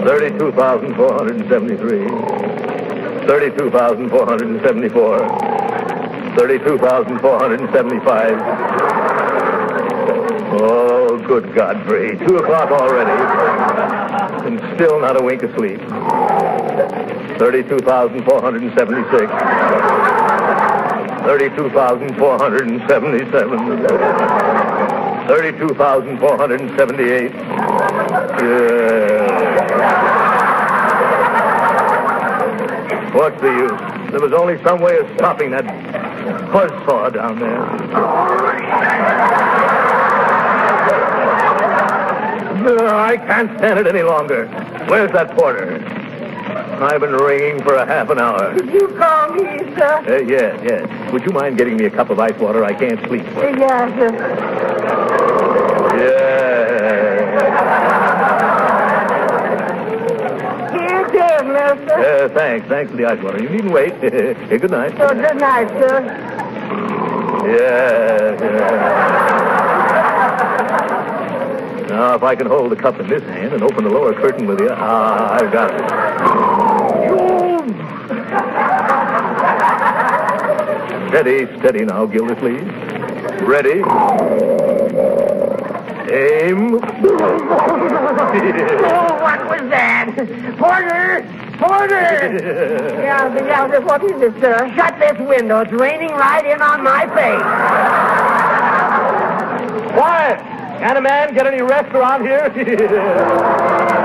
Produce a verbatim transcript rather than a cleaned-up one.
thirty-two thousand four hundred seventy-three. thirty-two thousand four hundred seventy-four. thirty-two thousand four hundred seventy-five. Oh, good Godfrey. Two o'clock already. And still not a wink of sleep. thirty-two thousand four hundred seventy-six. thirty-two thousand four hundred seventy-seven. thirty-two thousand four hundred seventy-eight. Yeah. What's the use? There was only some way of stopping that buzzsaw down there. No, I can't stand it any longer. Where's that porter? I've been ringing for a half an hour. Did you call me, sir? Uh, yes, yes. Would you mind getting me a cup of ice water? I can't sleep. Uh, yes, sir. Yeah. Here it is, mister. Uh, thanks. Thanks for the ice water. You needn't wait. Hey, good night. Oh, good night, sir. Yeah, yeah. Now, if I can hold the cup in this hand and open the lower curtain with you, ah, I've got it. Steady, steady now, Gildersleeve. Ready. Aim. Oh, what was that? Porter! Porter! yeah, yeah, what is it, sir? Shut this window. It's raining right in on my face. Quiet! Can a man get any rest around here?